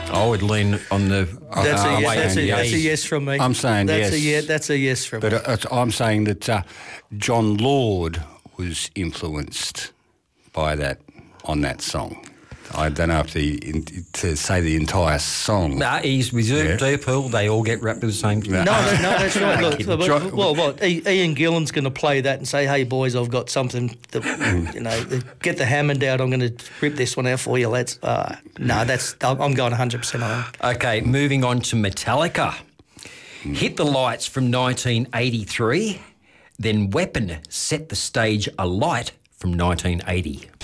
I would lean on the... That's a yes. yes from me. I'm saying yes. That's a yes from me. But I'm saying that John Lord was influenced by that on that song. I don't know if to say the entire song. Nah, he's with Deep Hill. They all get wrapped with the same thing. No, that's right. Look, what? Ian Gillan's going to play that and say, "Hey boys, I've got something. Get the Hammond out. I'm going to rip this one out for you, lads." I'm going 100% on that. Okay, moving on to Metallica. Hit the Lights from 1983, then Weapon Set the Stage Alight from 1980.